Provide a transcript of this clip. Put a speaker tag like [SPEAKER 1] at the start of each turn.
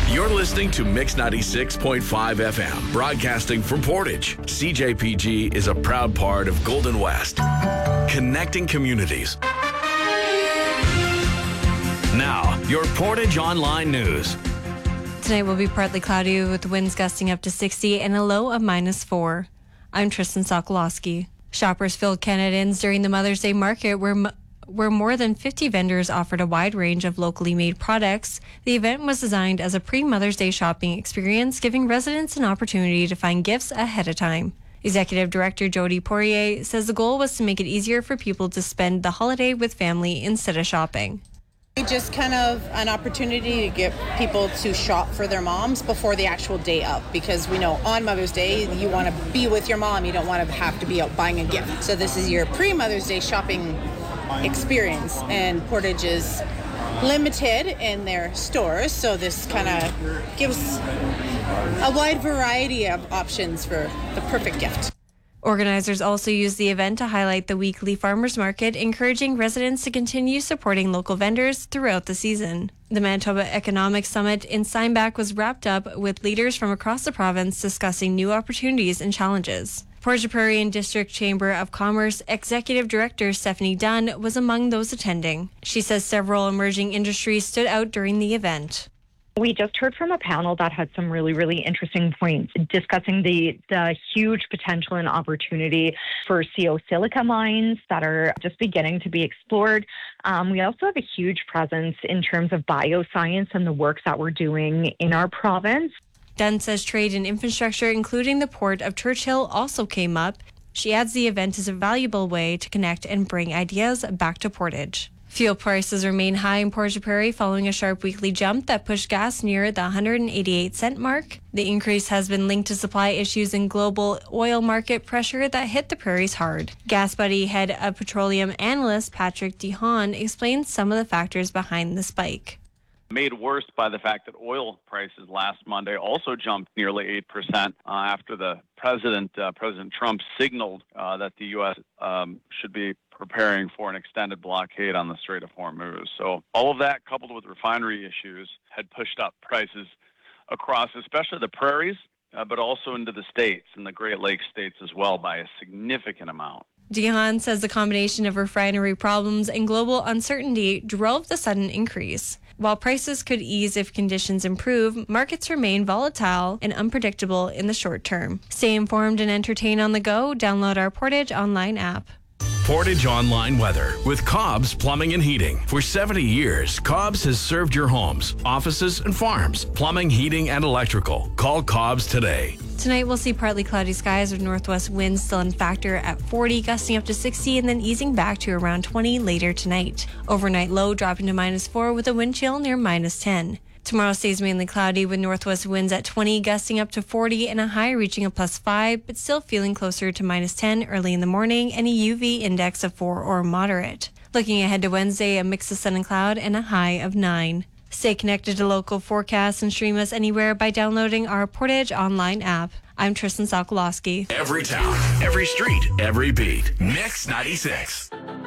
[SPEAKER 1] You're listening to Mix 96.5 FM, broadcasting from Portage. CJPG is a proud part of Golden West, connecting communities. Now, your Portage Online News.
[SPEAKER 2] Tonight will be partly cloudy with winds gusting up to 60 and a low of -4. I'm Tristan Sokolowski. Shoppers filled Canadians during the Mother's Day market where more than 50 vendors offered a wide range of locally made products. The event was designed as a pre-Mother's Day shopping experience, giving residents an opportunity to find gifts ahead of time. Executive Director Jody Poirier says the goal was to make it easier for people to spend the holiday with family instead of shopping.
[SPEAKER 3] Just kind of an opportunity to get people to shop for their moms before the actual day of, because we know on Mother's Day you want to be with your mom, you don't want to have to be out buying a gift. So this is your pre-Mother's Day shopping experience, and Portage is limited in their stores, so this kind of gives a wide variety of options for the perfect gift.
[SPEAKER 2] Organizers also used the event to highlight the weekly farmers market, encouraging residents to continue supporting local vendors throughout the season. The Manitoba Economic Summit in Steinbach was wrapped up with leaders from across the province discussing new opportunities and challenges. Portage Prairie and District Chamber of Commerce Executive Director Stephanie Dunn was among those attending. She says several emerging industries stood out during the event.
[SPEAKER 4] We just heard from a panel that had some really, really interesting points discussing the huge potential and opportunity for CO silica mines that are just beginning to be explored. We also have a huge presence in terms of bioscience and the work that we're doing in our province.
[SPEAKER 2] Dunn says trade and infrastructure, including the Port of Churchill, also came up. She adds the event is a valuable way to connect and bring ideas back to Portage. Fuel prices remain high in Portage Prairie following a sharp weekly jump that pushed gas near the 188-cent mark. The increase has been linked to supply issues and global oil market pressure that hit the prairies hard. Gas Buddy head of petroleum analyst Patrick DeHaan explains some of the factors behind the spike.
[SPEAKER 5] Made worse by the fact that oil prices last Monday also jumped nearly 8% after the President Trump signaled that the U.S. should be preparing for an extended blockade on the Strait of Hormuz. So all of that, coupled with refinery issues, had pushed up prices across, especially the prairies, but also into the states and the Great Lakes states as well by a significant amount.
[SPEAKER 2] DeHaan says the combination of refinery problems and global uncertainty drove the sudden increase. While prices could ease if conditions improve, markets remain volatile and unpredictable in the short term. Stay informed and entertain on the go. Download our Portage Online app.
[SPEAKER 1] Portage Online Weather with Cobb's Plumbing and Heating. For 70 years, Cobb's has served your homes, offices, and farms. Plumbing, heating, and electrical. Call Cobb's today.
[SPEAKER 2] Tonight we'll see partly cloudy skies with northwest winds still in factor at 40, gusting up to 60, and then easing back to around 20 later tonight. Overnight low dropping to -4 with a wind chill near -10. Tomorrow stays mainly cloudy with northwest winds at 20, gusting up to 40, and a high reaching a +5, but still feeling closer to -10 early in the morning, and a UV index of 4 or moderate. Looking ahead to Wednesday, a mix of sun and cloud and a high of 9. Stay connected to local forecasts and stream us anywhere by downloading our Portage Online app. I'm Tristan Sokolowski.
[SPEAKER 1] Every town, every street, every beat. Mix 96.